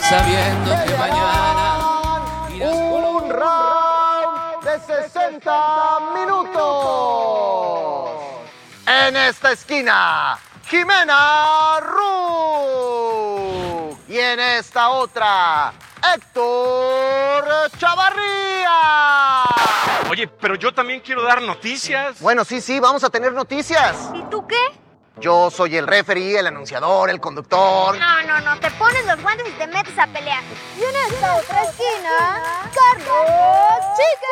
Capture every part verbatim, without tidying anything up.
sabiendo que mañana un round de sesenta minutos. En esta esquina, Jimena Ru. Y en esta otra, Héctor Chavarría. Oye, pero yo también quiero dar noticias. Bueno, sí, sí, vamos a tener noticias. ¿Y tú qué? Yo soy el referee, el anunciador, el conductor. No, no, no, te pones los guantes y te metes a pelear. Y en esta otra esquina, Carlos Chique.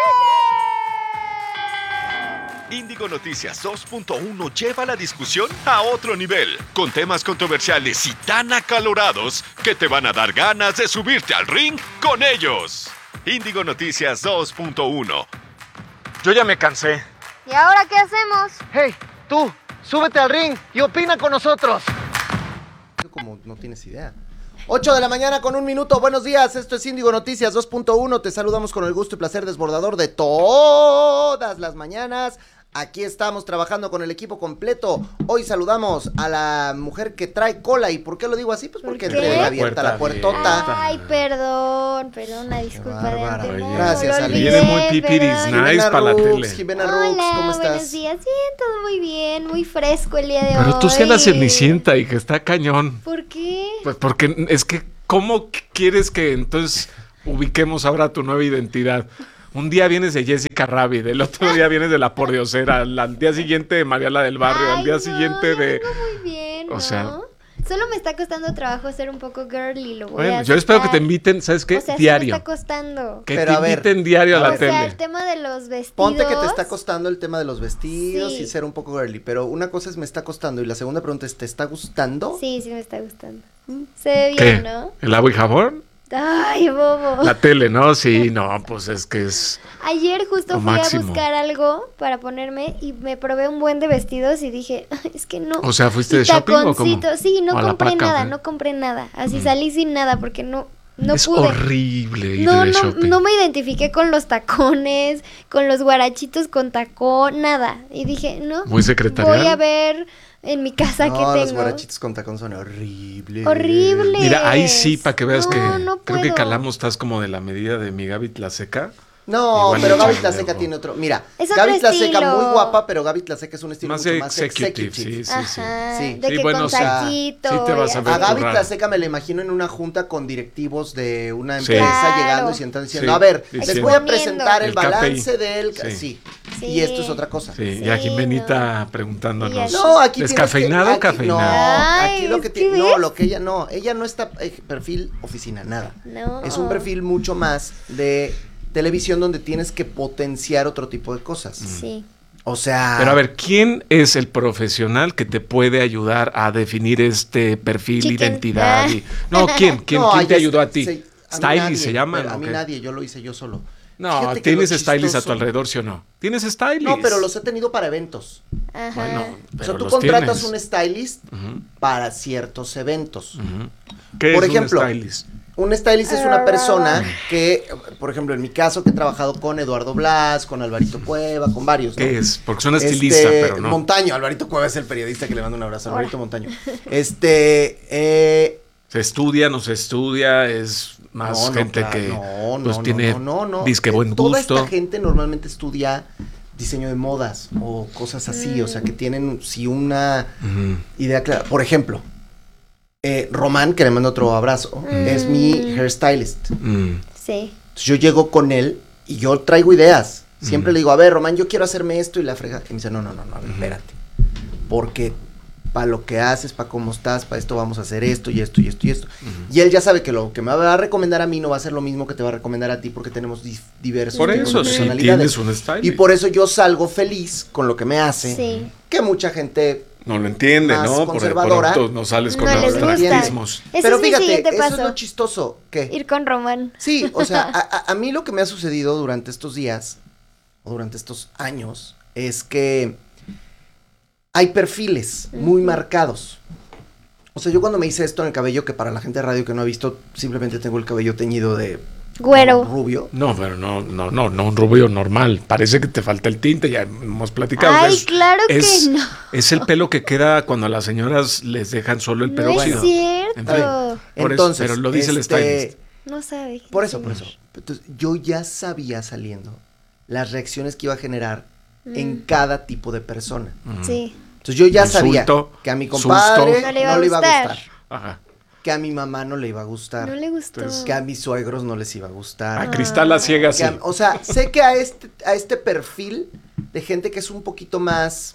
Índigo Noticias dos punto uno lleva la discusión a otro nivel, con temas controversiales y tan acalorados que te van a dar ganas de subirte al ring con ellos. Índigo Noticias dos punto uno. Yo ya me cansé. ¿Y ahora qué hacemos? Hey, tú, súbete al ring y opina con nosotros. Como no tienes idea. ocho de la mañana con un minuto. Buenos días, esto es Índigo Noticias dos punto uno. Te saludamos con el gusto y placer desbordador de todas las mañanas. Aquí estamos trabajando con el equipo completo. Hoy saludamos a la mujer que trae cola. ¿Y por qué lo digo así? Pues porque ¿Por qué? entre abierta la puertota. Ay, perdón, perdón, una disculpa de bárbara. antemano. Gracias, lo Ale. olvidé, Viene muy pipiris, perdón. nice para la tele. Jimena Rux, Hola, ¿cómo estás? buenos días, bien, todo muy bien, muy fresco el día de hoy. Pero tú sí la Cenicienta y que está cañón. ¿Por qué? Pues porque es que, ¿cómo quieres que entonces ubiquemos ahora tu nueva identidad? Un día vienes de Jessica Rabbit, el otro día vienes de La Pordiosera, al, al día siguiente de Mariala del Barrio, Ay, al día no, siguiente yo de... vengo muy bien, O ¿no? sea... Solo me está costando trabajo ser un poco girly, lo voy Bueno, a yo espero que te aceptar. inviten, ¿sabes qué? O sea, diario. Sí me está costando. Que Pero te a ver, inviten diario a la O sea, tele. el tema de los vestidos. Ponte que te está costando el tema de los vestidos Sí. y ser un poco girly, pero una cosa es me está costando y la segunda pregunta es ¿te está gustando? Sí, sí me está gustando. Se ve ¿Qué? bien, ¿no? ¿El agua y jabón? Ay, bobo. La tele, ¿no? Sí, no, pues es que es... Ayer justo Lo fui máximo. a buscar algo para ponerme y me probé un buen de vestidos y dije, "Ay, es que no". O sea, ¿fuiste Y de shopping o cómo? taconcitos, sí, no ¿O a la compré paca, o nada, qué? no compré nada. Así salí sin nada porque no, no es pude. horrible ir No, de no, shopping. no me identifiqué con los tacones, con los guarachitos con tacón, nada. Y dije, no, Muy secretarial. voy a ver en mi casa No, que los tengo. guarachitos con tacón son horribles. Horrible. Mira, ahí sí, para que veas No, que no creo que puedo. calamos, estás como de la medida de mi Gaby Tlaseca. No, Igual pero le Gaby echan Tlaseca algo. tiene otro. Mira, Es otro Gaby Tlaseca estilo. muy guapa, pero Gaby Tlaseca es un estilo Más mucho más executive, executive. sí, sí, sí. Ajá, Sí. de Sí, que bueno, con o sea, saquito. sí te vas y a ver A así. Gaby raro. Tlaseca me la imagino en una junta con directivos de una Sí. empresa Claro. llegando y sentando diciendo, Sí, a ver, sí, les sí. voy a Exponiendo. presentar el, El K P I. balance del... Sí. Sí. Sí. Y esto es otra cosa. Sí, Sí, y a Jimenita no. preguntándonos. Y así. No, aquí tienes que- ¿Descafeinado o aquí- cafeinado? No, aquí Ay, lo que es tiene, que no, ves. lo que ella no, ella no está eh, perfil oficina, nada. No. Es un perfil mucho más de televisión donde tienes que potenciar otro tipo de cosas. Sí. O sea, Pero a ver, ¿quién es el profesional que te puede ayudar a definir este perfil, Chicken. identidad? Ah. Y... No, ¿quién? ¿Quién, no, ¿quién ahí te es- ayudó a ti? se- a mí ¿Stylist nadie, se llama? pero A ¿o mí qué? nadie, yo lo hice yo solo. No, Fíjate que ¿tienes lo stylist a chistoso- tu alrededor, sí o no? ¿Tienes stylist? No, pero los he tenido para eventos. Ajá. Bueno, O pero sea, tú los contratas tienes. un stylist Ujú, para ciertos eventos. ujú. ¿Qué Por es ejemplo, un stylist? Un stylist es una persona que, por ejemplo, en mi caso, que he trabajado con Eduardo Blas, con Alvarito Cueva, con varios, ¿no? ¿Qué es? Porque suena Este, estilista, pero no. Montaño, Alvarito Cueva es el periodista que le mando un abrazo, Alvarito Montaño. Este, eh, ¿Se estudia, no se estudia? ¿Es más no, no, gente claro, que no, no, pues no, tiene no, no, no. disque buen Toda gusto? esta gente normalmente estudia diseño de modas o cosas así, o sea, que tienen sí una Ujú. idea clara. Por ejemplo, eh, Román, que le mando otro abrazo, Mm. es mi hairstylist. Mm. Sí. Entonces, yo llego con él y yo traigo ideas. Siempre Mm. le digo, a ver, Román, yo quiero hacerme esto y la frega. Y me dice, no, no, no, no, a ver, espérate. Porque para lo que haces, para cómo estás, para esto vamos a hacer esto y esto y esto y esto. Ujú. Y él ya sabe que lo que me va a recomendar a mí no va a ser lo mismo que te va a recomendar a ti porque tenemos di- diversos Por tipos eso, de si personalidades. tienes un stylist. Y por eso yo salgo feliz con lo que me hace. Sí. Que mucha gente... No lo entiende, más ¿no? Por de conservadora. pronto no sales con No les gusta. abstractismos. Ese Pero es mi fíjate, siguiente eso paso. es lo chistoso. ¿Qué? Ir con Román. Sí, o sea, a, a- a mí lo que me ha sucedido durante estos días, o durante estos años, es que hay perfiles muy marcados. O sea, yo cuando me hice esto en el cabello, que para la gente de radio que no ha visto, simplemente tengo el cabello teñido de Güero. rubio. No, pero no, no, no, no un rubio normal. Parece que te falta el tinte, ya hemos platicado. Ay, es, claro que es, no. Es el pelo que queda cuando a las señoras les dejan solo el pelo No es chido. cierto. En A ver, fin. Por eso, entonces, pero lo dice el este, stylist. No sabe. Por eso, por eso. Entonces, yo ya sabía saliendo las reacciones que iba a generar en cada tipo de persona. Sí. Entonces yo ya Insulto, sabía que a mi compadre susto. No le iba a gustar. gustar, Ajá. que a mi mamá no le iba a gustar, No le gustó. Entonces, que a mis suegros no les iba a gustar. A Cristal la ciega sí. que a- o sea, sé que a este, a este perfil de gente que es un poquito más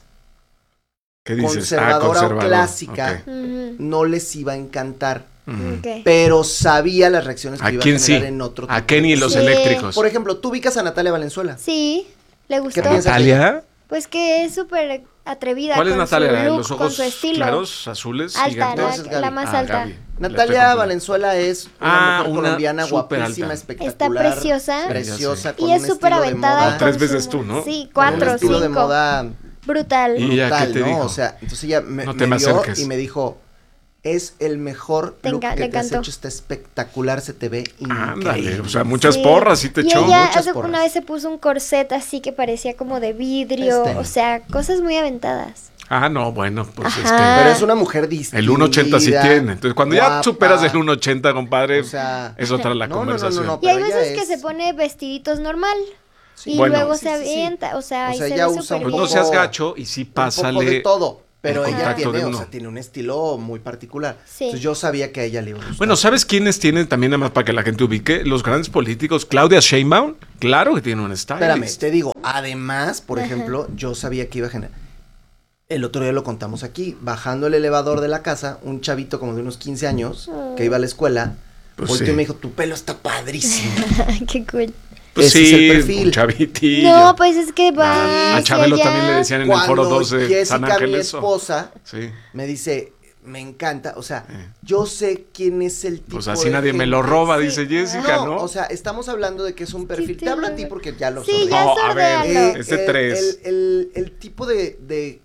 ¿Qué dices? conservadora Ah, o conservador. clásica, Ok. Ujú. no les iba a encantar. Ujú. Ok. Pero sabía las reacciones que ¿A iba a quién generar sí? en otro A tipo Kenny y de los Sí. eléctricos. Por ejemplo, tú ubicas a Natalia Valenzuela. Sí, le gustó. ¿Qué piensas? ¿Natalia? Pues que es súper atrevida. ¿Cuál es con Natalia? su ¿La de look, los con ojos su estilo. claros, azules, Alta, gigantes? Entonces, la, Gaby. la más Ah, alta. Gaby. La estoy Natalia confundiendo. Valenzuela es una Ah, mujer una colombiana súper guapísima, alta. espectacular. Está preciosa. Preciosa. Sí, con Y es un súper estilo de aventada. moda- con Tres su veces mo- tú, ¿no? Sí, con cuatro, un estilo cinco. de moda Brutal. Y ella, brutal, ¿qué te ¿no? dijo? O sea, entonces ella me, No te me me vio acerques. y me dijo, es el mejor Te look enca- que le te has encantó. hecho, está espectacular, se te ve increíble. Ándale, o sea, muchas Sí. porras sí te y echó. ella muchas hace- porras. una vez se puso un corset así que parecía como de vidrio, Este. o sea, cosas muy aventadas. Ah, no, bueno, pues es Ajá. que Pero es una mujer distinta. el uno ochenta sí tiene. Entonces, cuando ya guapa, superas el uno ochenta, compadre, o sea, es otra la no, no, no, no, conversación. no, Y hay pero ella veces que es- se pone vestiditos normal Sí. y Bueno. luego Sí, se sí, sí. avienta, o sea, O y sea, se ella ve usa súper un Pues bien. no seas gacho y sí un poco de pásale. todo, pero el ella contacto tiene, de o uno. sea, tiene un estilo muy particular. Sí. Entonces yo sabía que a ella le iba a gustar. Bueno, ¿sabes quiénes tienen también, nada más para que la gente ubique? Los grandes políticos. Claudia Sheinbaum, claro que tiene un stylist. Espérame, te digo, además, por ejemplo, yo sabía que iba a generar. El otro día lo contamos aquí, bajando el elevador de la casa, un chavito como de unos quince años, que iba a la escuela, Pues volteó sí. y me dijo, tu pelo está padrísimo. Qué cool. Pues Ese es sí, el perfil. un chavitillo. No, pues es que va. Ah, a hacia Chabelo allá. también le decían en el foro Cuando doce San Jessica, mi Ángel eso. esposa, Sí. me dice, me encanta, o sea, Eh. yo sé quién es el tipo Pues así de nadie me gente. lo roba, Sí. dice Jessica, ¿no? No, o sea, estamos hablando de que es un perfil. sí, te hablo a lo- ti porque ya lo Sí, sordeé. ya No, a ver, sordealo. es de el, tres. El, el- el tipo de, de...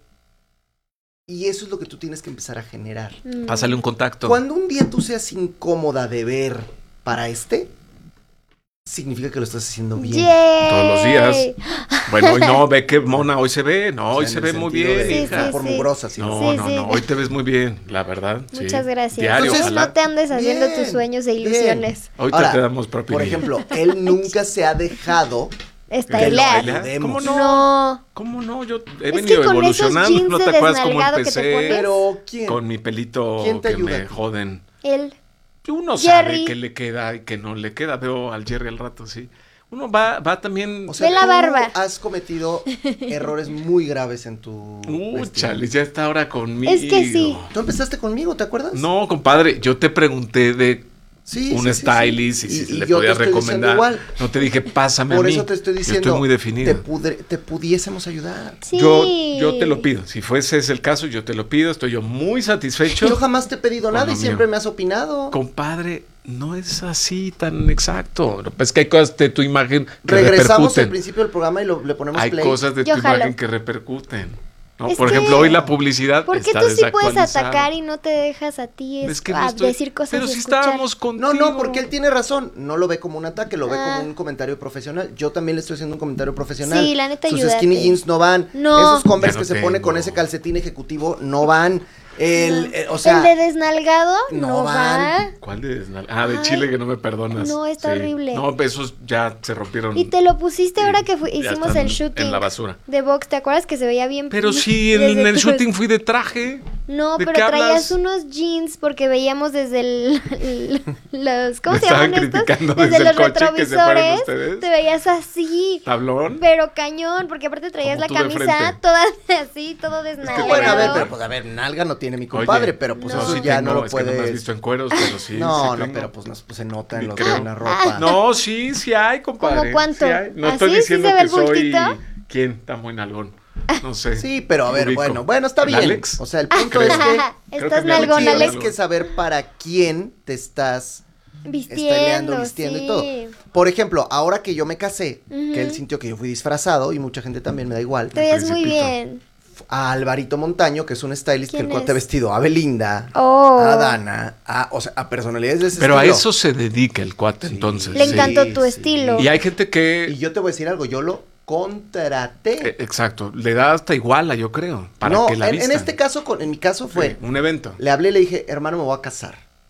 Y eso es lo que tú tienes que empezar a generar. Mm. Pásale un contacto. Cuando un día tú seas incómoda de ver para este, significa que lo estás haciendo bien. Yay. Todos los días. Bueno, hoy no, ve qué mona hoy se ve. No, O hoy sea, se en el ve muy sentido bien, de- Sí, hija. sí, por sí. mugrosa, sino- No, Sí, no, sí. no, hoy te ves muy bien, la verdad. sí. Muchas gracias. Diario, Entonces, ojalá. No te andes haciendo Bien, tus sueños e bien. ilusiones. Hoy Ahora, te damos propina. Por ejemplo, él nunca se ha dejado Está que lo Stylear. ayudemos. ¿Cómo no? No. ¿Cómo no? Yo he Es venido que con esos evolucionando, jeans ¿no de te acuerdas cómo desnalgado que te empecé? pones? Pero, ¿quién? Con mi pelito ¿Quién te que ayuda a me ti? joden. Él. Uno Jerry. sabe qué le queda y qué no le queda. Veo al Jerry al rato, sí. Uno va, va también... O sea, Ve la tú barba. has cometido errores muy graves en tu Uh, vestimenta. chale, ya está ahora conmigo. Es que sí. Tú empezaste conmigo, ¿te acuerdas? No, compadre, yo te pregunté de Sí, un sí, sí, stylist sí. y si Y- y le yo te podía estoy diciendo recomendar. igual. No te dije, pásame Por a mí. eso te estoy Yo diciendo, estoy muy definido. Te, pudre- te pudiésemos ayudar. Sí. Yo, yo te lo pido. Si fuese ese el caso, yo te lo pido. Estoy yo muy satisfecho. Yo jamás te he pedido Con nada lo y siempre mío. me has opinado. Compadre, no es así tan exacto. Es que hay cosas de tu imagen que Regresamos al repercuten. principio del programa y lo- le ponemos Hay play. cosas de Yo tu jalo. imagen que repercuten. ¿no? Es Por que- ejemplo, hoy la publicidad ¿Por qué está tú sí puedes desactualizada. atacar y no te dejas a ti es- Es que no a estoy- decir cosas Pero y si escuchar? estábamos contigo. No, no, porque él tiene razón. No lo ve como un ataque, lo ve Ah. como un comentario profesional. Yo también le estoy haciendo un comentario profesional. Sí, la neta, Sus ayúdate. skinny jeans no van. No. Esos Converse Ya no que se pone con tengo. ese calcetín ejecutivo no van. El, eh, o sea, el de desnalgado no no, van. va. ¿Cuál de desnal- Ah, de Ay, Chile que no me perdonas. no, está horrible. No, esos ya se rompieron. Y te lo pusiste ahora que fui- Ya hicimos están el shooting en la basura. de box. ¿Te acuerdas que se veía bien? Pero sí, en, desde en el tu- shooting fui de traje. No, ¿De pero qué traías hablas? unos jeans porque veíamos desde el, el- los ¿cómo Me se llaman estaban estos? criticando Desde desde los el coche que se fueron retrovisores ustedes. te veías así, Tablón. pero cañón, porque aparte traías Como la tú de camisa frente. toda así, todo desnalgado. bueno, a ver, pero pues a ver, nalga no tiene mi compadre, Oye, pero pues no. eso sí ya tengo, no lo es que no me has puedes. visto en cueros, pero sí. no, sí no, tengo. pero pues, nos, pues se nota en, Ni los- creo. en la ropa. No, sí, sí hay, compadre. ¿Cómo cuánto? Sí hay. No ¿Así? estoy ¿Sí diciendo se ve que el soy... bultito? ¿Quién? Está muy nalgón. No sé. Sí, pero a ver, Ubico. bueno, bueno, está ¿El bien. Alex? O sea, el punto Creo. es que Creo Estás que me han nalgón, metido Alex. tienes que saber para quién te estás Vistiendo, styleando, vistiendo sí. y todo. Por ejemplo, ahora que yo me casé, Ujú. que él sintió que yo fui disfrazado y mucha gente también me da igual. Te veías muy Principito. bien. A Alvarito Montaño, que es un stylist que ¿Quién el cual te ha es? vestido a Belinda, Oh. a Dana, a, o sea, a personalidades de ese Pero a estilo. eso se dedica el cuate, Sí. entonces. Le sí. encantó tu sí. estilo. Y hay gente que... Y yo te voy a decir algo, yo lo contraté. eh, exacto, le da hasta iguala, yo creo, para no, que la en, en vistan. este caso, con, en mi caso fue, Sí, un evento. le hablé y le dije, hermano, me voy a casar.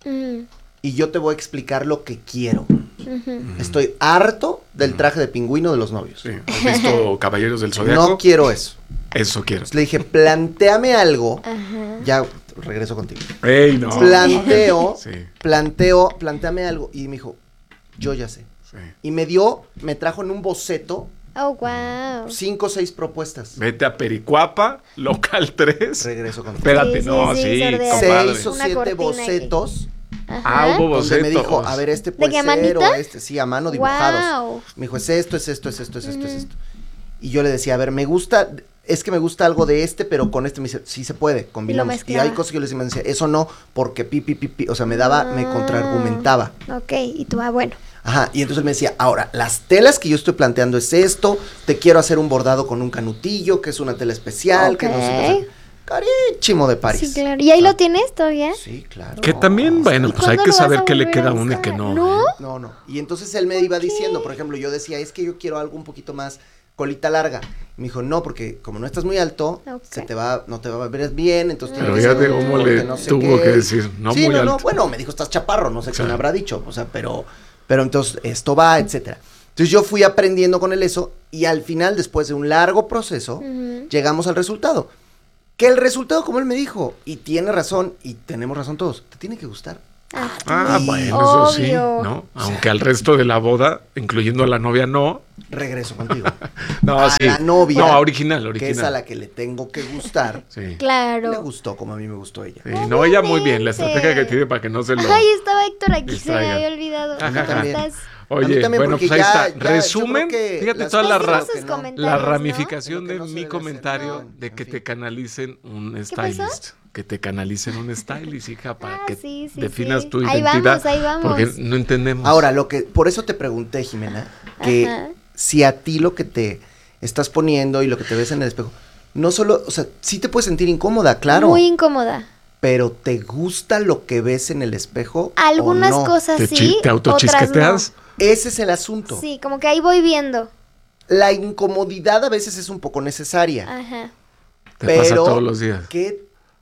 Mm, y yo te voy a explicar lo que quiero. ujú. Estoy harto del traje de pingüino de los novios. Sí. ¿Has visto Caballeros del Zodiaco? No quiero eso. Eso quiero. Entonces le dije, plantéame algo. Ajá. Ya regreso contigo. ey, no. Planteo, Sí, planteo, planteame algo. Y me dijo, yo ya sé. sí. Y me dio, me trajo en un boceto Oh, wow. cinco o seis propuestas. Vete a Pericuapa, local tres. Regreso contigo. Espérate, Sí, sí, no, sí, sí, sordear. compadre. Seis o Una siete cortina bocetos. Ajá. Ah, hubo Donde me bocetos. dijo, a ver, este puede qué, a ser, o manita? este, sí, a mano dibujados. Wow. Me dijo, es esto, es esto, es esto, es esto, es esto. Y yo le decía, a ver, me gusta, es que me gusta algo de este, pero con este me dice, sí se puede, combinamos. Y, mezclaba. hay cosas que yo le decía, me decía, eso no, porque pi, pi, pi, pi, o sea, me daba, me Ah. contraargumentaba. Ok, y tú, ah, bueno. Ajá, y entonces él me decía, ahora, las telas que yo estoy planteando es esto, te quiero hacer un bordado con un canutillo, que es una tela especial, que no sé qué. O sea, carísimo de París. Sí, claro. ¿Y ahí lo tienes todavía? Sí, claro. Que también, bueno, ¿Y pues hay cuándo que lo vas saber a qué le volver a queda a uno y usar? qué no. ¿No? ¿eh? No, no. Y entonces él me iba diciendo, por ejemplo, yo decía, es que yo quiero algo un poquito más colita larga. Y me dijo, no, porque como no estás muy alto, Ok. se te va, no te va a ver bien, entonces Pero tiene que fíjate ser cómo porque le no sé tuvo qué. que decir, no sí, muy no, no, alto. bueno, me dijo, estás chaparro, no sé Claro. quién habrá dicho, o sea, pero, pero entonces esto va, etcétera. Entonces yo fui aprendiendo con él eso, y al final, después de un largo proceso, Ujú. llegamos al resultado. Que el resultado, como él me dijo, y tiene razón, y tenemos razón todos, te tiene que gustar. Ah, Sí, bueno, eso sí, obvio. ¿no? Aunque al resto de la boda, incluyendo a la novia, no. Regreso contigo. No, A sí. la novia, No, original, Que original. es a la que le tengo que gustar. Sí. Claro. Le gustó como a mí me gustó ella. Sí, no, ella muy bien, la Obviamente. estrategia que tiene para que no se lo... Ay, estaba Héctor aquí, se me distraigan. había olvidado. Ajá, ¿Cómo también. estás? A mí Oye, también, bueno, porque pues ahí ya- está. ya, yo Resumen, creo que fíjate las toda la, cosas ra- que sus no- comentarios, la ¿no? ramificación Lo que de no se mi debe comentario hacer, ¿no? de En que fin. te canalicen un pasó? stylist. Que te canalicen un stylist, hija, para Ah, que sí, sí, definas sí. tu Ahí identidad. vamos, ahí vamos. Porque no entendemos. Ahora, lo que, por eso te pregunté, Jimena, que Ajá. si a ti lo que te estás poniendo y lo que te ves en el espejo, no solo, o sea, sí te puedes sentir incómoda, claro, Muy incómoda. pero ¿te gusta lo que ves en el espejo? Algunas o no? cosas ¿Te, sí, chi- te otras autochisqueteas? Ese es el asunto. no. Sí, como que ahí voy viendo. La incomodidad a veces es un poco necesaria, Ajá. Te pero pasa todos los días. ¿qué?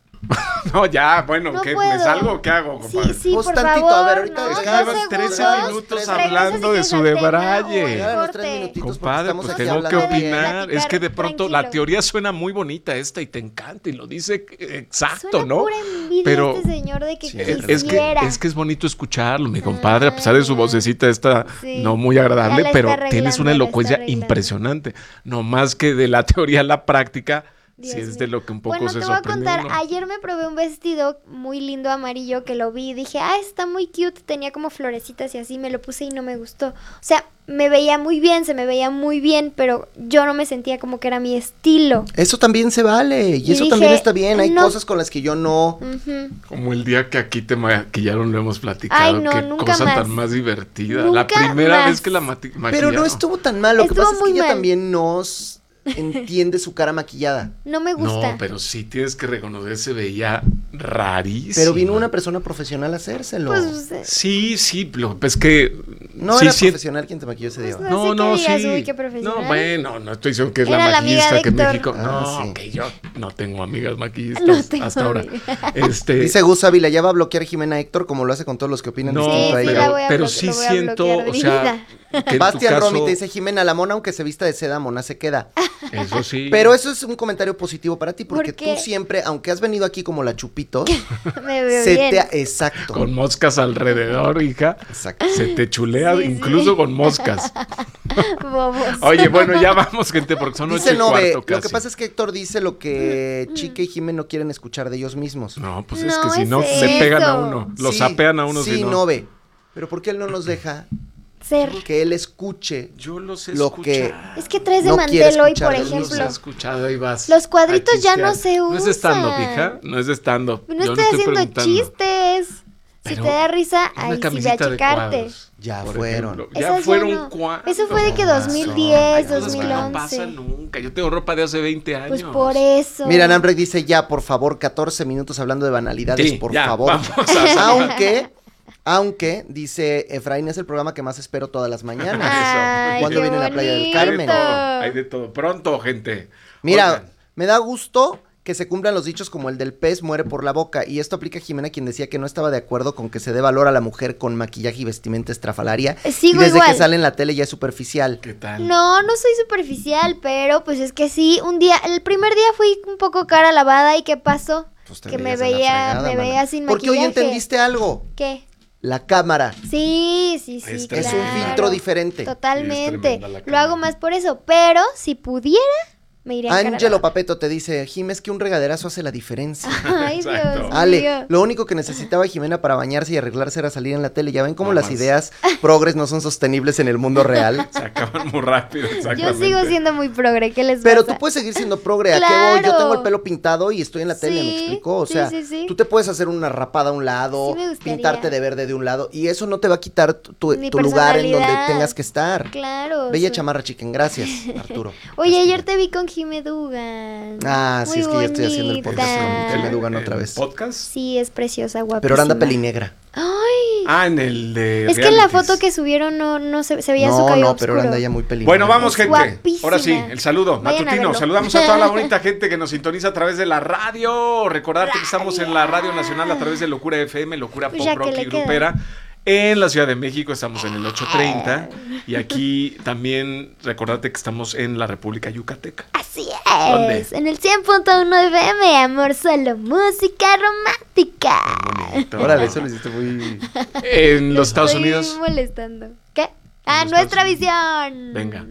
No, ya, bueno, No ¿qué? puedo. ¿Me salgo o qué hago, compadre? Sí, sí, Pues por tantito, favor. a ver, ahorita no, es que dos llevas trece segundos. minutos tres hablando de si su quieres al tema debraye. o Llegan los tres corte. minutitos porque Compadre, estamos pues aquí tengo que hablando bien. opinar. Es que de pronto la Tranquilo. teoría suena muy bonita esta y te encanta y lo dice exacto, Suena ¿no? pura envidia Pero este señor de que Sí, es, quisiera. es que, es que es bonito escucharlo, mi compadre, a pesar de su Ah, vocecita esta sí. no muy Ya agradable, la pero está tienes una arreglando, la está elocuencia arreglando. impresionante. No más que de la teoría a la práctica, Dios si es mío. de lo que un poco bueno, se te voy a sorprende contar, uno. ayer me probé un vestido muy lindo amarillo que lo vi y dije, ah, está muy cute, tenía como florecitas y así, me lo puse y no me gustó. O sea, me veía muy bien, se me veía muy bien, pero yo no me sentía como que era mi estilo. Eso también se vale y, Y eso dije, también está bien. Hay no. cosas con las que yo no. Ujú. Como el día que aquí te maquillaron, lo hemos platicado. Ay, no, qué nunca cosa más. tan más divertida. Nunca la primera más. vez que la mati- maquillaron. Pero no estuvo tan mal. Lo que Estuvo pasa es que muy ella mal. también nos entiende su cara maquillada. No me gusta. No, pero sí tienes que reconocer, se veía rarísimo. Pero vino una persona profesional a hacérselo. Pues, eh, Sí, sí, lo es que... no sí, era sí, profesional quien te maquilló ese día. Pues ¿va? no. No, Así que no, digas, sí. uy, qué profesional. No, bueno, no estoy diciendo que es Era la la amiga maquillista de que en Héctor. México. Ah, No, sí. que yo no tengo amigas maquillistas No tengo hasta ahora. amigas. Este, Dice Gus Ávila, ya va a bloquear Jimena Héctor como lo hace con todos los que opinan no, distinto a sí, ella. la voy a pero blo- sí lo voy a siento, bloquear de o mi sea, vida. que en tu Bastian caso, Romy te dice, Jimena, la mona aunque se vista de seda, mona se queda. eso sí. Pero eso es un comentario positivo para ti, porque ¿Por qué? tú siempre, aunque has venido aquí como la Chupitos, me veo se bien. te... Exacto. Con moscas alrededor, hija. Exacto. Se te chulea Sí, sí. incluso con moscas. Bobos. Oye, bueno, ya vamos, gente, porque son ocho Dice y Nove, cuarto lo que casi. pasa es que Héctor dice lo que Chica y Jimé no quieren escuchar de ellos mismos. No, pues es No que si es no, eso. se pegan a uno. Lo Sí, sapean a uno Sí, si no. Nove. Pero ¿por qué él no nos deja Ser. que él escuche? Yo los Lo que- escuchado. Es que traes de No quiere mantel hoy, escuchar por de Yo los he ejemplo. escuchado y vas. Los cuadritos a ya no chistear. se No es de stand-up, usan. hija. No es de stand-up. No Yo estoy haciendo preguntando. chistes. Si Pero te da risa, Una ahí sí ve a camiseta de checarte. cuadros, Ya por fueron. ejemplo. Esas Ya ya fueron no. cuatro. Eso fue de que dos mil Hay diez, Cosas dos que mil no once. pasan nunca. Yo tengo ropa de hace veinte años. Pues por eso. Mira, Nambrek dice ya, por favor, catorce minutos hablando de banalidades, Sí, por ya, favor. vamos a hacer- Aunque, aunque, dice Efraín, es el programa que más espero todas las mañanas. Ay, ¿Cuándo qué viene la Playa del bonito. Hay de Carmen? todo, hay de todo. Pronto, gente. Mira, Oigan, me da gusto que se cumplan los dichos como el del pez muere por la boca. Y esto aplica a Jimena, quien decía que no estaba de acuerdo con que se dé valor a la mujer con maquillaje y vestimenta estrafalaria. Sigo y desde igual. que sale en la tele ya es superficial. ¿Qué tal? No, no soy superficial, pero pues es que sí, un día, el primer día fui un poco cara lavada y ¿qué pasó? Pues te que me veías de la veía, fregada, me mana. veía sin Porque maquillaje. hoy entendiste algo. ¿Qué? La cámara. Sí, sí, sí, Es claro. Es un filtro diferente. Totalmente. Es tremenda la Lo cámara. hago más por eso, pero si pudiera, me iría en cara Ángelo lavada. Papeto te dice, Jim, es que un regaderazo hace la diferencia. Ay, Exacto. Dios Ale, mío. lo único que necesitaba Jimena para bañarse y arreglarse era salir en la tele. Ya ven cómo Nada las más. ideas progres no son sostenibles en el mundo real. Se acaban muy rápido, Yo exactamente. sigo siendo muy progre, ¿qué les Pero pasa? tú puedes seguir siendo progre. ¿A qué voy? Yo Claro. tengo el pelo pintado y estoy en la tele, ¿me Sí, explicó? O sí, sea, sí, sí. tú te puedes hacer una rapada a un lado, Sí me gustaría. pintarte de verde de un lado, y eso no te va a quitar tu, tu- Mi tu lugar en donde personalidad. tengas que estar. Claro. Bella soy- chamarra, chicken. Gracias, Arturo. Oye, ayer te vi con Jime Dugan. Ah, sí, Muy es que ya estoy haciendo el bonita. podcast con Jime Dugan ¿El otra vez. podcast? Sí, es preciosa, guapísima. Pero ahora anda pelinegra. Ay, Ah, en el de es que en la realities. foto que subieron no, no se, se veía su No, cabello no, pero ahora oscuro. anda ella muy pelinegra. Bueno, vamos, Es gente. guapísima. Ahora sí, el saludo Vayan a matutino. verlo. Saludamos a toda la bonita gente que nos sintoniza a través de la radio. Recordarte que estamos en la Radio Nacional a través de Locura F M, Locura Pues Pop ya que Rock y le queda. Grupera. En la Ciudad de México estamos en el ocho treinta. Y aquí también recordarte que estamos en la República Yucateca. Así ¿Dónde? es. En el cien punto uno F M, amor, solo música romántica. Bonito. Órale, eso lo hiciste muy... En los Estados Estoy Unidos. molestando. ¿Qué? Ah, los nuestra Estados visión. Venga.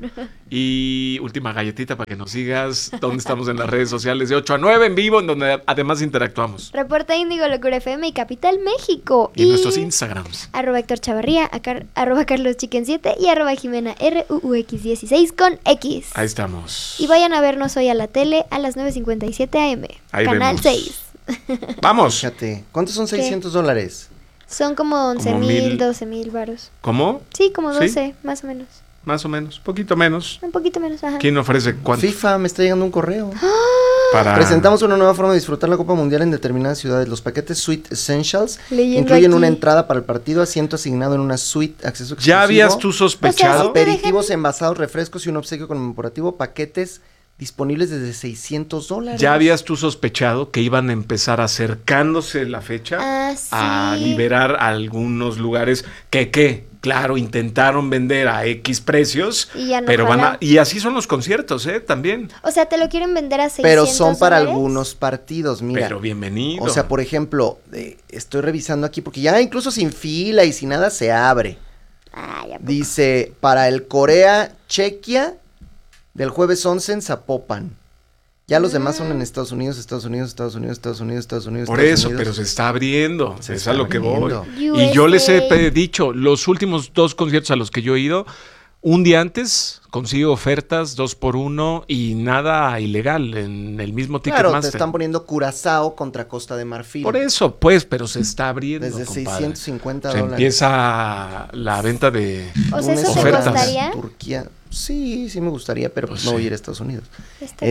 Y última galletita para que nos sigas. ¿Dónde estamos en las redes sociales? De ocho a nueve en vivo, en donde además interactuamos. Reporta Índigo, Locura F M y Capital México. Y en nuestros Instagrams. Arroba Héctor Chavarría, a car- arroba Carlos Chicken siete y arroba Jimena R U U X dieciséis con X. Ahí estamos. Y vayan a vernos hoy a la tele a las nueve cincuenta y siete A M. Ahí Canal vemos. seis. Vamos. Fíjate, ¿cuántos son seiscientos dólares? Son como once Como mil, mil. doce mil varos. ¿Cómo? Sí, como ¿Sí? doce, más o menos. Más o menos. Poquito menos. Un poquito menos, ajá. ¿Quién ofrece cuánto? FIFA, me está llegando un correo. Para... Presentamos una nueva forma de disfrutar la Copa Mundial en determinadas ciudades. Los paquetes Suite Essentials Leyendo incluyen aquí. una entrada para el partido, asiento asignado en una suite, acceso exclusivo, ¿Ya habías tú sospechado? O sea, te aperitivos, envasados, refrescos y un obsequio conmemorativo, paquetes disponibles desde seiscientos dólares. ¿Ya habías tú sospechado que iban a empezar acercándose la fecha Ah, sí. a liberar algunos lugares que, ¿qué? Claro, intentaron vender a X precios, Y ya no pero van a... jaló. Y así son los conciertos, ¿eh? También. O sea, te lo quieren vender a seiscientos Pero son para dólares. algunos partidos, mira. Pero bienvenido. O sea, por ejemplo, eh, estoy revisando aquí porque ya incluso sin fila y sin nada se abre. Ay, ¿a poco? Dice, para el Corea-Chequia del jueves once en Zapopan. Ya los demás son en Estados Unidos, Estados Unidos, Estados Unidos, Estados Unidos, Estados Unidos. Por Estados eso, Unidos. pero se está abriendo. Se es está a lo que voy. abriendo. Y yo les he U S A. pe- dicho, los últimos dos conciertos a los que yo he ido, un día antes consigo ofertas dos por uno y nada ilegal en el mismo Claro, te Ticketmaster. están poniendo Curazao contra Costa de Marfil. Por eso, pues, pero se está abriendo. Desde compadre. seiscientos cincuenta Se dólares. empieza la venta de... O sea, ¿eso te Ofertas. costaría? Turquía. Sí, sí me gustaría, pero Pues no voy a sí. ir a Estados Unidos. Está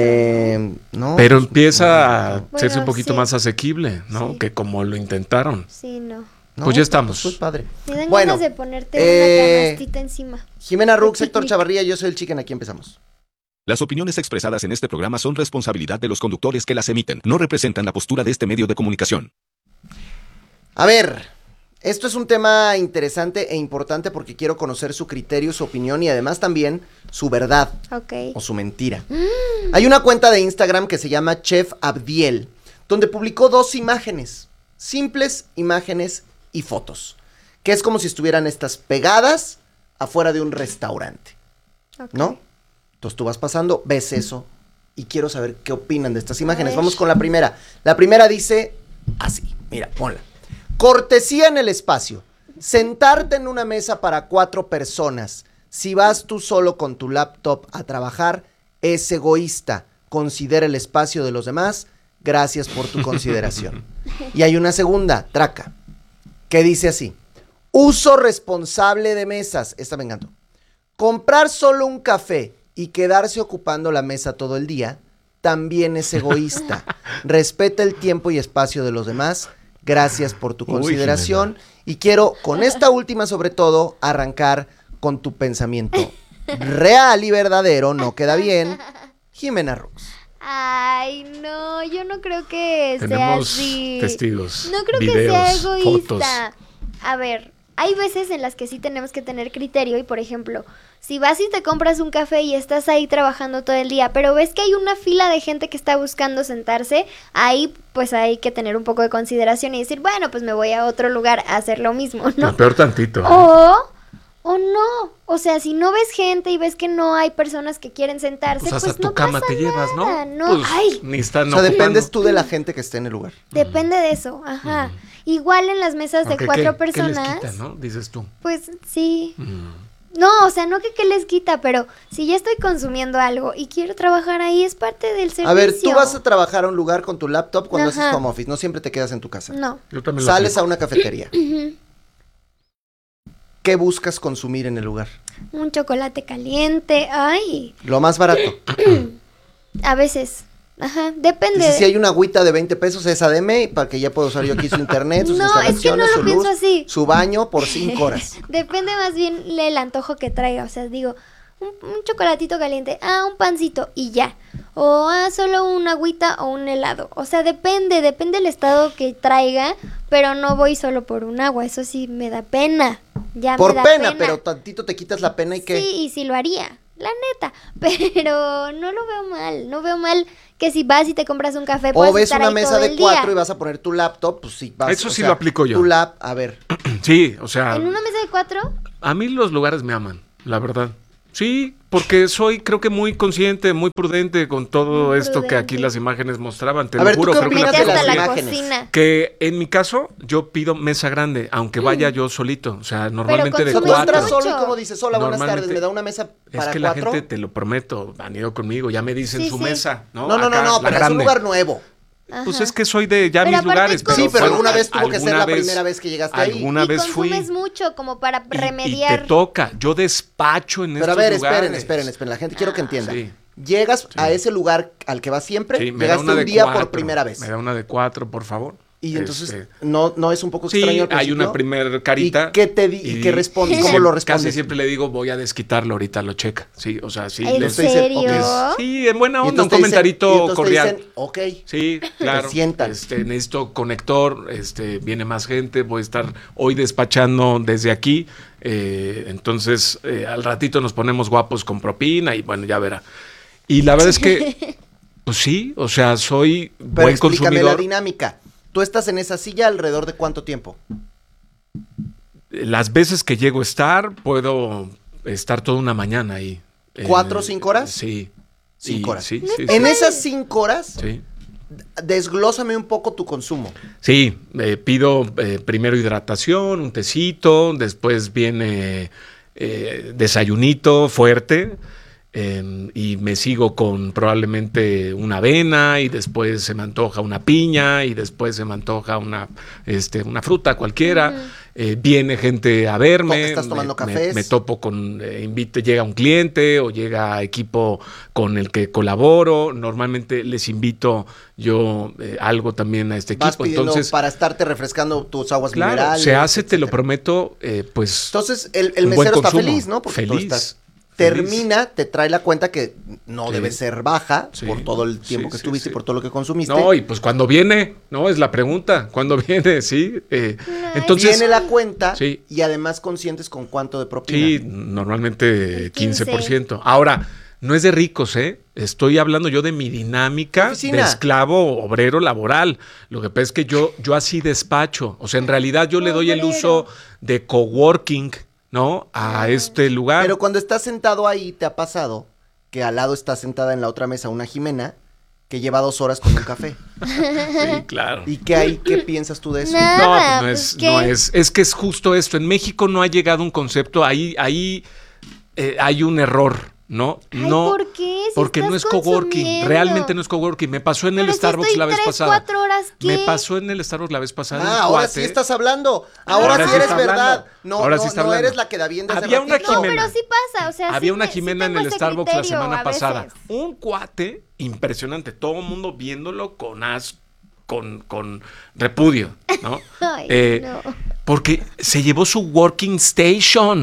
Este, no. Pero pues, empieza a no, hacerse un Bueno, poquito sí. más asequible, ¿no? Sí. Que como lo intentaron. Sí, no. no, pues ya estamos. Pues padre. Me dan Bueno, ganas de ponerte eh, una canastita encima. Jimena Rux, Héctor Chavarría, yo soy el Chicken, aquí empezamos. Las opiniones expresadas en este programa son responsabilidad de los conductores que las emiten. No representan la postura de este medio de comunicación. A ver, esto es un tema interesante e importante porque quiero conocer su criterio, su opinión y además también su verdad Ok. o su mentira. Hay una cuenta de Instagram que se llama Chef Abdiel, donde publicó dos imágenes, simples imágenes y fotos, que es como si estuvieran estas pegadas afuera de un restaurante, Ok. ¿no? Entonces tú vas pasando, ves eso y quiero saber qué opinan de estas A imágenes. ver. Vamos con la primera. La primera dice así, mira, ponla. Cortesía en el espacio. Sentarte en una mesa para cuatro personas. Si vas tú solo con tu laptop a trabajar, es egoísta. Considera el espacio de los demás. Gracias por tu consideración. Y hay una segunda, traca, que dice así. Uso responsable de mesas. Esta me encantó. Comprar solo un café y quedarse ocupando la mesa todo el día también es egoísta. Respeta el tiempo y espacio de los demás. Gracias por tu Uy, consideración. Y quiero, con esta última sobre todo, arrancar con tu pensamiento real y verdadero. No queda bien. Jimena Rux. Ay, no, yo no creo que Tenemos sea así. testigos, No creo videos, que sea egoísta. fotos. A ver, hay veces en las que sí tenemos que tener criterio y, por ejemplo, si vas y te compras un café y estás ahí trabajando todo el día, pero ves que hay una fila de gente que está buscando sentarse, ahí pues hay que tener un poco de consideración y decir, bueno, pues me voy a otro lugar a hacer lo mismo, ¿no? Pero peor tantito. ¿eh? O, o no, o sea, si no ves gente y ves que no hay personas que quieren sentarse, Pues pues, hasta tu no cama pasa te llevas, ¿no? nada, no, Pues, ay, ni están O sea, ocupando. dependes tú de la gente que esté en el lugar. depende de eso, ajá. Igual en las mesas de Aunque, cuatro ¿qué- qué les personas, quita, ¿no? Dices tú. pues sí. Mm. No, o sea, no que qué les quita, pero si ya estoy consumiendo algo y quiero trabajar ahí, es parte del servicio. A ver, tú vas a trabajar a un lugar con tu laptop cuando Ajá. haces home office. No siempre te quedas en tu casa. No. Yo también lo Sales aplico. a una cafetería. ¿Qué buscas consumir en el lugar? Un chocolate caliente, ay, Lo más barato. a veces, ajá, depende. Dice, si hay una agüita de veinte pesos, esa deme para que ya pueda usar yo aquí su internet, sus No, es que no instalaciones, lo su pienso luz, así. su baño por cinco horas. Depende más bien el antojo que traiga, o sea, digo, un, un chocolatito caliente, ah, un pancito y ya. O ah, solo una agüita o un helado. O sea, depende, depende del estado que traiga, pero no voy solo por un agua, eso sí me da pena. Ya Por me da pena, pero tantito te quitas la pena y qué. Sí, y sí lo haría, la neta. Pero no lo veo mal, no veo mal que si vas y te compras un café, O puedes ves estar una ahí mesa todo de el día. cuatro y vas a poner tu laptop, pues sí vas. Eso o sí sea, lo aplico yo. Tu lap, a ver. Sí, o sea, ¿En una mesa de cuatro? a mí los lugares me aman, la verdad. Sí, porque soy creo que muy consciente, muy prudente con todo Muy esto que aquí prudente. las imágenes mostraban. Te A lo ver, ¿tú juro, qué creo que opinas la de Metí las hasta la imágenes? cocina. Que en mi caso yo pido mesa grande, aunque vaya yo solito. O sea, normalmente de O sea, tú consumes cuatro. entras solo y mucho. como dices, hola, buenas Normalmente- tardes, me da una mesa Es para que la cuatro. gente, te lo prometo, han ido conmigo, ya me dicen Sí, su sí. mesa, ¿no? No, no, no, Acá, no, la pero es un grande. lugar nuevo. Pues Ajá. es que soy de ya Pero mis aparte lugares. con- Sí, pero bueno, alguna vez tuvo que ser alguna la vez- primera vez que llegaste ahí. Alguna y vez fui. consumes mucho como para y- Y, remediar. te toca, yo despacho en Pero a estos ver, lugares. esperen, esperen, esperen. La gente quiero que entienda. Sí. Llegas a ese lugar al que vas siempre, Sí, me da llegaste una un de día cuatro, por primera vez. Me da una de cuatro, por favor. Y entonces, Este, ¿no, ¿no es un poco sí, extraño al hay principio? una primer carita. ¿Y qué te di- y qué respondes? ¿Cómo siempre- lo respondes? Casi siempre le digo, voy a desquitarlo, ahorita lo checa. Sí, o sea, sí. ¿En les- Entonces dicen, serio? ok. Sí, en buena Y onda, un entonces te dicen- y comentarito entonces te cordial. dicen, ok. Sí, claro. sientan. Este, necesito conector, este, viene más gente, voy a estar hoy despachando desde aquí. eh, entonces, eh, al ratito nos ponemos guapos con propina y bueno, ya verá. Y la verdad es que, pues sí, o sea, soy Pero buen explícame la consumidor. dinámica. ¿Tú estás en esa silla alrededor de cuánto tiempo? Las veces que llego a estar, puedo estar toda una mañana ahí. ¿Cuatro o Eh, cinco horas? Sí. Cinco Y- horas. Sí, sí, En sí. esas cinco horas, Sí. desglósame un poco tu consumo. Sí, eh, pido eh, primero hidratación, un tecito, después viene eh, desayunito fuerte eh, y me sigo con probablemente una avena y después se me antoja una piña y después se me antoja una, este, una fruta cualquiera. Eh, viene gente a verme, ¿Estás tomando me, me- cafés? me topo con, eh, invite, llega un cliente o llega equipo con el que colaboro, normalmente les invito yo eh, algo también a este Vas equipo, pidiendo entonces para estarte refrescando tus aguas claro, minerales. se hace, te lo etcétera. prometo, eh, pues Entonces, el, el un buen mesero está consumo. feliz, ¿no? Porque tú Feliz, estás- feliz. termina, te trae la cuenta que no Sí. debe ser baja Sí. por todo el tiempo Sí, que sí, estuviste sí. y por todo lo que consumiste. no, y pues cuando viene, no, es la pregunta, cuando viene, sí, eh, No, entonces, Viene la cuenta Sí. y además conscientes con cuánto de propina. sí, normalmente El quince por ciento. Ahora, no es de ricos, ¿eh? Estoy hablando yo de mi dinámica de Oficina. esclavo obrero laboral. Lo que pasa es que yo, yo así despacho. O sea, en realidad yo le doy el Obrero. uso de coworking, ¿no? A este lugar. Pero cuando estás sentado ahí, ¿te ha pasado que al lado está sentada en la otra mesa una Jimena que lleva dos horas con un café? Sí, claro. ¿Y qué hay? ¿Qué piensas tú de eso? Nada. No, pues no pues, es, ¿qué? no es, es que es justo esto. En México no ha llegado un concepto, ahí, ahí eh, hay un error, ¿no? Ay, no, ¿por qué? Si porque no estás es coworking, consumiendo. realmente no es coworking. Me pasó en el Pero si Starbucks estoy la vez tres, pasada. cuatro horas, ¿qué? Me pasó en el Starbucks la vez pasada. Ah, un ahora cuate. sí estás hablando. Ahora, Ahora sí sí eres está verdad. hablando. No, Ahora no, sí está no hablando. eres la que da bien de hace Había una ratito. No, Jimena. pero sí pasa, o sea, Había sí una me- sí Jimena en tengo el ese Starbucks la criterio semana a pasada. veces. Un cuate impresionante, todo el mundo viéndolo con as, con, con repudio, ¿no? Ay, Eh, no. Porque se llevó su working station.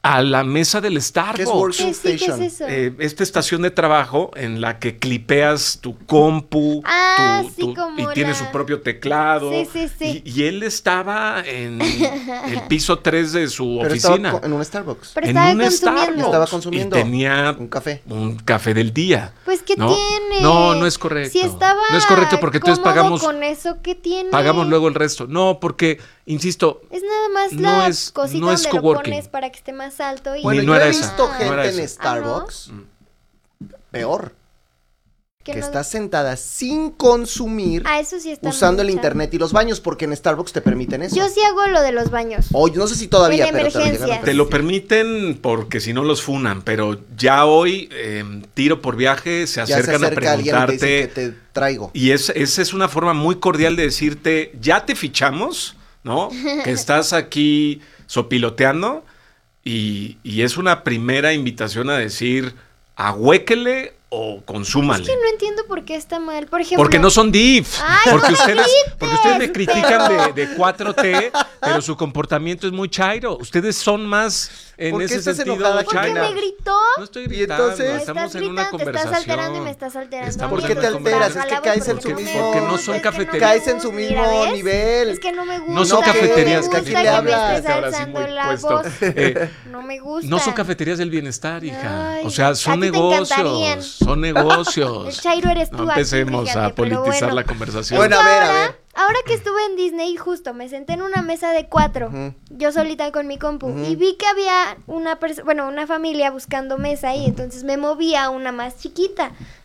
a la mesa del ¿Qué es Starbucks. Working ¿Qué, sí, ¿qué Station? es eso? Eh, esta estación de trabajo en la que clipeas tu compu Ah, tu- sí, tu- como y tiene la- su propio teclado. Sí, sí, sí. Y, y él estaba en el piso tres de su Pero oficina. estaba co- en un Starbucks. Pero en estaba un consumiendo. Starbucks. Estaba consumiendo Y tenía un café. un café del día. Pues, ¿qué ¿no? tiene? No, no es correcto. Si estaba No es correcto porque entonces cómodo pagamos con eso, ¿qué tiene? pagamos luego el resto. No, porque insisto, Es nada más No la es- cosita no es donde lo coworking. pones para que esté más alto y... Bueno, Ni- yo no he era esa, visto no gente era en esa. Starbucks peor, que no- está sentada sin consumir Ah, eso sí está usando el muy chafa. internet y los baños, porque en Starbucks te permiten eso. Yo sí hago lo de los baños. O yo no sé si todavía, En pero te lo llegan a emergencias. te lo permitir. permiten porque si no los funan, pero ya hoy eh, tiro por viaje se Ya se acercan acerca a alguien y te dice preguntarte que te traigo. y es, esa es una forma muy cordial de decirte, ya te fichamos, ¿no? Que estás aquí sopiloteando y, y es una primera invitación a decir, ahuéquele o consúmale. Es que no entiendo por qué está mal. Por ejemplo... Porque no son D I F. Ay, Porque no ustedes, grites, porque ustedes me critican pero- de, de cuatro T, pero su comportamiento es muy chairo. Ustedes son más en ¿Por qué ese estás sentido enojada, ¿Por qué chairo. me gritó? No estoy Y gritando, entonces- Me estamos estás en una gritando, te estás conversación. alterando y me estás alterando. Estamos ¿Por a qué mí, te entonces, alteras? para Es que jalar, caes en porque su no me mismo- Porque no gusta, son es que no me cafeterías. Caes en su gusta, mismo mira, ¿ves? nivel. Es que no me gusta. No son No, que- cafeterías. que me aquí gusta le que hablas. me estés Ahora sí, alzando muy la puesto. voz. Eh, No me gusta. No son cafeterías del bienestar, hija. Ay, o sea, a son ti te encantarían. negocios. Son negocios. El chairo eres tú No aquí, empecemos fíjate, a pero politizar bueno. la conversación. Bueno, a ver, a Ahora, ver. ahora que estuve en Disney, justo me senté en una mesa de cuatro, Ujú. yo solita con mi compu, Ujú. y vi que había una persona, bueno, una familia buscando mesa y entonces me moví a una más chiquita.